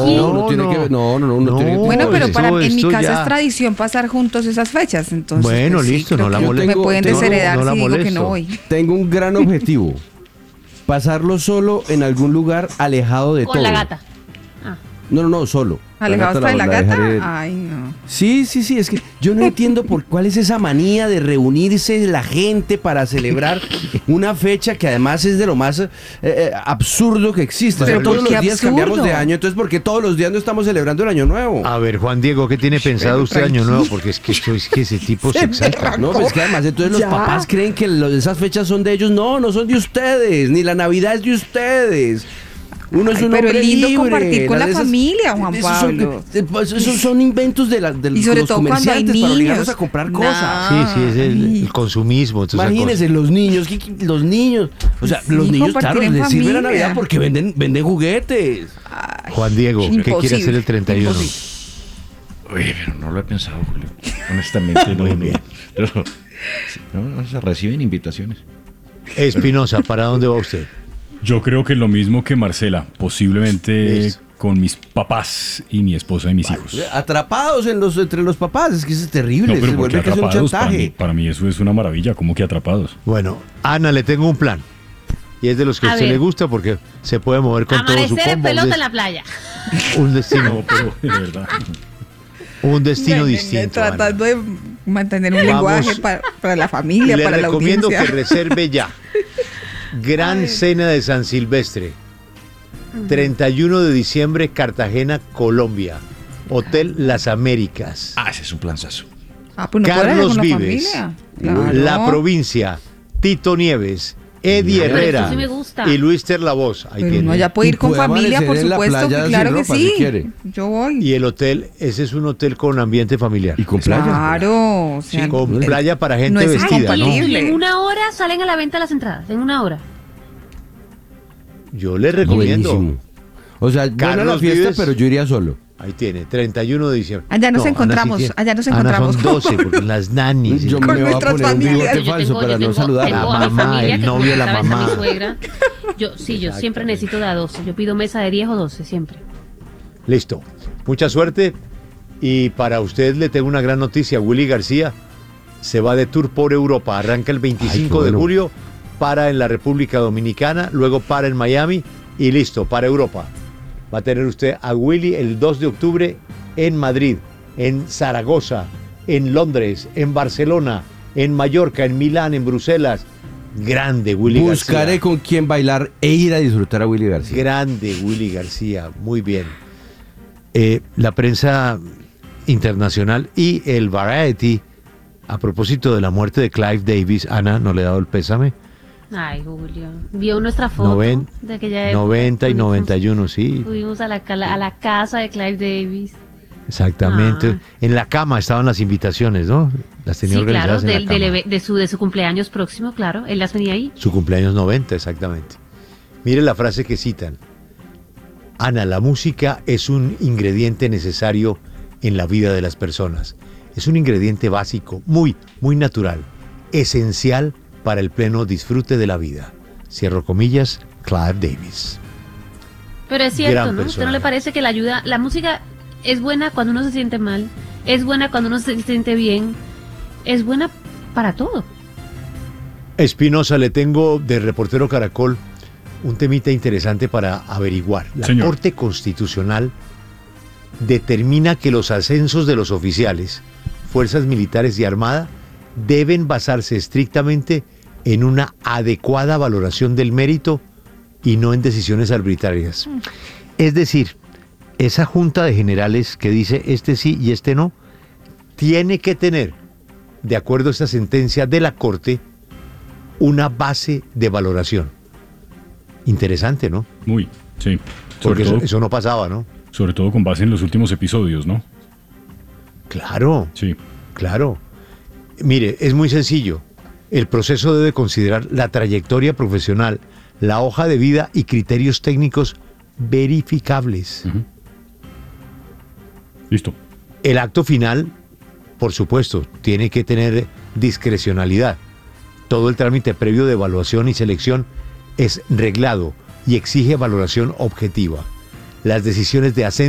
no tiene que ver, no tiene que ver. Bueno, pero en mi casa ya es tradición pasar juntos esas fechas, entonces. Bueno, pues, sí, listo, creo no la que molesto. me pueden Tengo- desheredar no la si digo que molesto. no voy. Tengo un gran objetivo. Pasarlo solo en algún lugar alejado de Con todo. la gata. No, solo. ¿Alejados hasta de la gata? dejaré- Ay, no. Sí, es que yo no entiendo cuál es esa manía de reunirse la gente para celebrar una fecha que además es de lo más absurdo que existe. O sea, Pero todos ¿por los qué días absurdo? cambiamos de año, entonces ¿por qué todos los días no estamos celebrando el año nuevo? A ver, Juan Diego, ¿qué tiene pensado Pero usted año nuevo? Porque es que ese tipo se exalta. No, pues que además entonces los Ya. papás creen que esas fechas son de ellos. No son de ustedes, ni la Navidad es de ustedes. Uno es Ay, un pero hombre es lindo libre. compartir con la Esas- familia, Juan esos Pablo. Esos son inventos de Y sobre los todo cuando hay comerciantes para obligarnos niños. a comprar Nah. cosas. Sí, es Ay. el consumismo. toda esa Imagínense, los niños, o sea, Sí, los niños, compartir claro, en les sirve la familia. Navidad porque venden juguetes. Ay, cosa. Juan Diego, ¿qué imposible, quiere hacer el 31? imposible. Oye, pero no lo he pensado, Julio. Honestamente, no. Muy bien. No se reciben invitaciones. Espinosa, ¿para dónde va usted? Yo creo que lo mismo que Marcela, posiblemente Listo. con mis papás y mi esposa y mis hijos. Atrapados entre los papás, es que eso es terrible, No, pero se porque vuelve casi un atrapados, chantaje. para mí eso es una maravilla, ¿cómo que atrapados? Bueno, Ana, le tengo un plan. Y es de los que a A usted ver. le gusta porque se puede mover con todo su Amanecer en combo. pelota en la playa. Un destino, pero de verdad. un destino Ven, distinto. Ana. Tratando de mantener un Vamos. lenguaje para la familia, Le para la recomiendo que audiencia. reserve ya. Gran cena de San Silvestre. 31 de diciembre, Cartagena, Colombia. Hotel Las Américas. Ese es un planzazo. Pues no puede ir Carlos con la Vives, familia. Claro. La Provincia, Tito Nieves, Eddie Pero Herrera esto sí me gusta. y Luis Terlavoz. Ahí Pero tiene. no, ya puede ir con Puede familia, amanecer por en la supuesto, playa que sin claro que ropa, si sí. quiere. Yo voy. Y el hotel, ese es un hotel con ambiente familiar. Y con playa. Claro, o sea, Con playa para gente no es vestida, ¿no? incompatible. Y en una hora salen a la venta las entradas. En una hora. Yo le recomiendo. Buenísimo. O sea, buena la Carlos fiesta, Vives. pero yo iría solo. Ahí tiene, 31 de diciembre. Allá nos Ana encontramos, tiene. allá nos Ana encontramos. son 12, porque las nanis. Yo Con me voy a nuestras poner un familias. bigote falso para no saludar. La tengo a mi mamá, familia, el que novio de la como esta vez a mamá. mi suegra. Yo siempre necesito de a 12. Yo pido mesa de 10 o 12, siempre. Listo. Mucha suerte. Y para usted le tengo una gran noticia. Willy García se va de tour por Europa. Arranca el 25 Ay, qué de bueno. julio, para en la República Dominicana, luego para en Miami y listo, para Europa. Va a tener usted a Willy el 2 de octubre en Madrid, en Zaragoza, en Londres, en Barcelona, en Mallorca, en Milán, en Bruselas. Grande Willy Buscaré García. con quién bailar e ir a disfrutar a Willy García. Grande Willy García, muy bien. La prensa internacional y el Variety, a propósito de la muerte de Clive Davis, Ana, ¿no le he dado el pésame? Ay, Julio. Vio nuestra foto de aquella época. 90 y 91, sí, Fuimos a la casa de Clive Davis. exactamente. Ah. En la cama estaban las invitaciones, ¿no? Las tenía Sí, claro, organizadas en la cama. de su cumpleaños próximo, claro. Él las tenía ahí. Su cumpleaños 90, exactamente. Mire la frase que citan. Ana, la música es un ingrediente necesario en la vida de las personas. Es un ingrediente básico, muy, muy natural, esencial para el pleno disfrute de la vida. Cierro comillas, Clive Davis. Pero es cierto, Gran ¿no? ¿Usted persona. no le parece que la música es buena cuando uno se siente mal? Es buena cuando uno se siente bien. Es buena para todo. Espinosa, le tengo de Reportero Caracol un temita interesante para averiguar. La Señor. Corte Constitucional determina que los ascensos de los oficiales, fuerzas militares y armada deben basarse estrictamente en una adecuada valoración del mérito y no en decisiones arbitrarias. Es decir, esa junta de generales que dice este sí y este no, tiene que tener, de acuerdo a esta sentencia de la Corte, una base de valoración. Interesante, ¿no? Muy, sí. Porque Sobre todo, eso no pasaba, ¿no? sobre todo con base en los últimos episodios, ¿no? Claro, Sí. claro. Mire, es muy sencillo. El proceso debe considerar la trayectoria profesional, la hoja de vida y criterios técnicos verificables. Listo. El acto final, por supuesto, tiene que tener discrecionalidad. Todo el trámite previo de evaluación y selección es reglado y exige valoración objetiva. Las decisiones de ascenso